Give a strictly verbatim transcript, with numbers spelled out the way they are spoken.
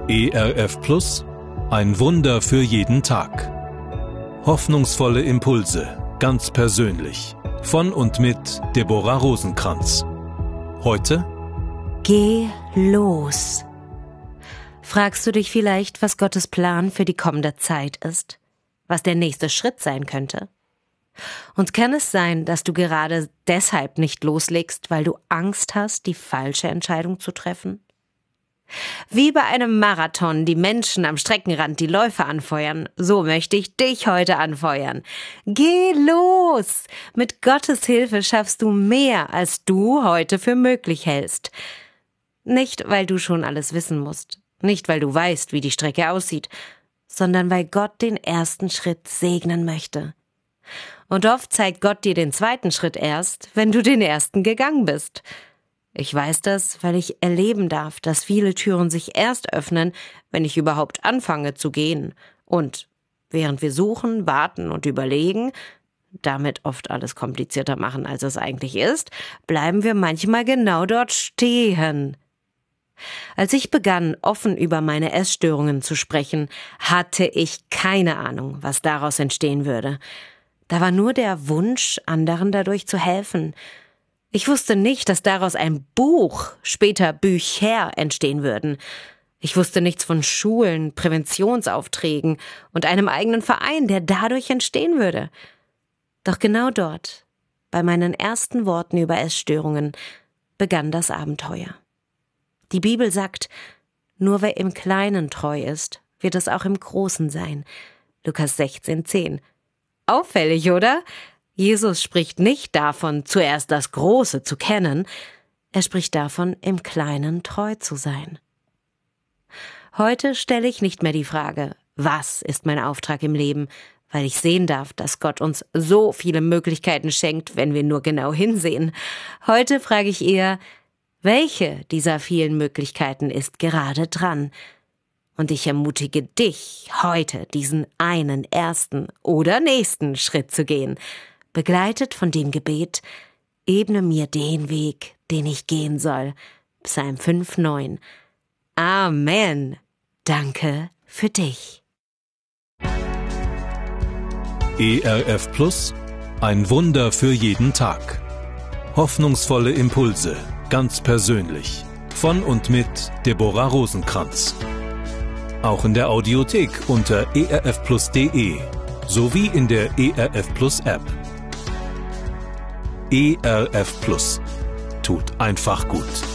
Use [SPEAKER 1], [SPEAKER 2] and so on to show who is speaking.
[SPEAKER 1] E R F Plus, ein Wunder für jeden Tag. Hoffnungsvolle Impulse, ganz persönlich. Von und mit Deborah Rosenkranz. Heute?
[SPEAKER 2] Geh los. Fragst du dich vielleicht, was Gottes Plan für die kommende Zeit ist? Was der nächste Schritt sein könnte? Und kann es sein, dass du gerade deshalb nicht loslegst, weil du Angst hast, die falsche Entscheidung zu treffen? Wie bei einem Marathon die Menschen am Streckenrand die Läufer anfeuern, so möchte ich dich heute anfeuern. Geh los! Mit Gottes Hilfe schaffst du mehr, als du heute für möglich hältst. Nicht, weil du schon alles wissen musst, nicht, weil du weißt, wie die Strecke aussieht, sondern weil Gott den ersten Schritt segnen möchte. Und oft zeigt Gott dir den zweiten Schritt erst, wenn du den ersten gegangen bist. Ich weiß das, weil ich erleben darf, dass viele Türen sich erst öffnen, wenn ich überhaupt anfange zu gehen. Und während wir suchen, warten und überlegen, damit oft alles komplizierter machen, als es eigentlich ist, bleiben wir manchmal genau dort stehen. Als ich begann, offen über meine Essstörungen zu sprechen, hatte ich keine Ahnung, was daraus entstehen würde. Da war nur der Wunsch, anderen dadurch zu helfen. Ich wusste nicht, dass daraus ein Buch, später Bücher entstehen würden. Ich wusste nichts von Schulen, Präventionsaufträgen und einem eigenen Verein, der dadurch entstehen würde. Doch genau dort, bei meinen ersten Worten über Essstörungen, begann das Abenteuer. Die Bibel sagt, nur wer im Kleinen treu ist, wird es auch im Großen sein. Lukas sechzehn zehn. Auffällig, oder? Jesus spricht nicht davon, zuerst das Große zu kennen, er spricht davon, im Kleinen treu zu sein. Heute stelle ich nicht mehr die Frage, was ist mein Auftrag im Leben, weil ich sehen darf, dass Gott uns so viele Möglichkeiten schenkt, wenn wir nur genau hinsehen. Heute frage ich eher, welche dieser vielen Möglichkeiten ist gerade dran? Und ich ermutige dich, heute diesen einen ersten oder nächsten Schritt zu gehen, begleitet von dem Gebet, ebne mir den Weg, den ich gehen soll. Psalm fünf neun. Amen. Danke für dich.
[SPEAKER 1] E R F Plus, ein Wunder für jeden Tag. Hoffnungsvolle Impulse, ganz persönlich. Von und mit Deborah Rosenkranz. Auch in der Audiothek unter e r f plus punkt d e sowie in der E R F Plus App. E R F Plus. Tut einfach gut.